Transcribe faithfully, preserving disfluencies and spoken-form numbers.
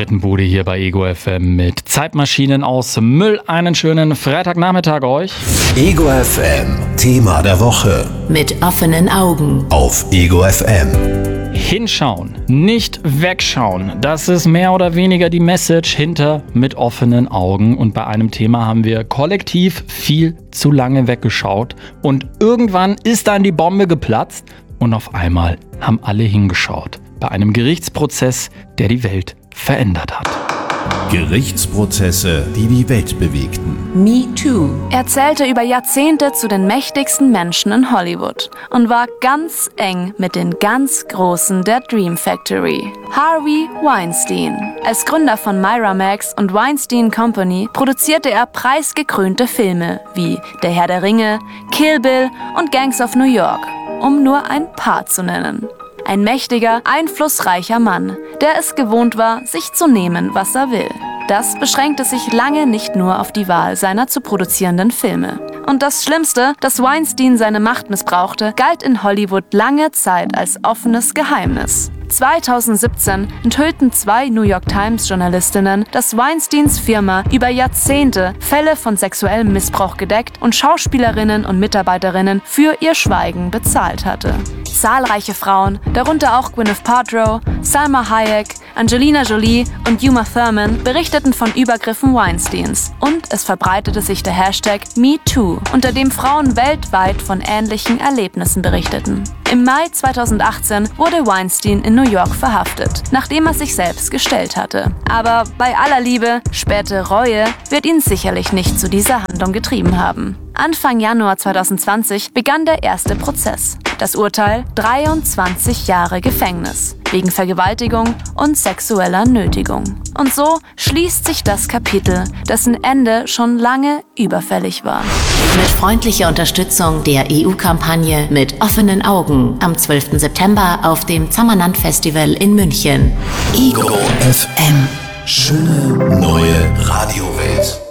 Frittenbude hier bei Ego F M mit Zeitmaschinen aus Müll. Einen schönen Freitagnachmittag euch. Ego F M, Thema der Woche. Mit offenen Augen. Auf Ego F M. Hinschauen, nicht wegschauen. Das ist mehr oder weniger die Message hinter mit offenen Augen. Und bei einem Thema haben wir kollektiv viel zu lange weggeschaut. Und irgendwann ist dann die Bombe geplatzt und auf einmal haben alle hingeschaut. Bei einem Gerichtsprozess, der die Welt verändert hat. Gerichtsprozesse, die die Welt bewegten. Me Too. Er zählte über Jahrzehnte zu den mächtigsten Menschen in Hollywood und war ganz eng mit den ganz Großen der Dream Factory. Harvey Weinstein. Als Gründer von Miramax und Weinstein Company produzierte er preisgekrönte Filme wie Der Herr der Ringe, Kill Bill und Gangs of New York, um nur ein paar zu nennen. Ein mächtiger, einflussreicher Mann, der es gewohnt war, sich zu nehmen, was er will. Das beschränkte sich lange nicht nur auf die Wahl seiner zu produzierenden Filme. Und das Schlimmste, dass Weinstein seine Macht missbrauchte, galt in Hollywood lange Zeit als offenes Geheimnis. zweitausendsiebzehn enthüllten zwei New York Times Journalistinnen, dass Weinsteins Firma über Jahrzehnte Fälle von sexuellem Missbrauch gedeckt und Schauspielerinnen und Mitarbeiterinnen für ihr Schweigen bezahlt hatte. Zahlreiche Frauen, darunter auch Gwyneth Paltrow, Salma Hayek, Angelina Jolie und Uma Thurman, berichteten von Übergriffen Weinsteins. Und es verbreitete sich der Hashtag MeToo, unter dem Frauen weltweit von ähnlichen Erlebnissen berichteten. Im Mai zweitausendachtzehn wurde Weinstein in New York verhaftet, nachdem er sich selbst gestellt hatte. Aber bei aller Liebe, späte Reue wird ihn sicherlich nicht zu dieser Handlung getrieben haben. Anfang Januar zweitausendzwanzig begann der erste Prozess. Das Urteil: dreiundzwanzig Jahre Gefängnis wegen Vergewaltigung und sexueller Nötigung. Und so schließt sich das Kapitel, dessen Ende schon lange überfällig war. Mit freundlicher Unterstützung der E U-Kampagne Mit offenen Augen am zwölften September auf dem Zammerland Festival in München. Ego F M. Schöne neue Radiowelt.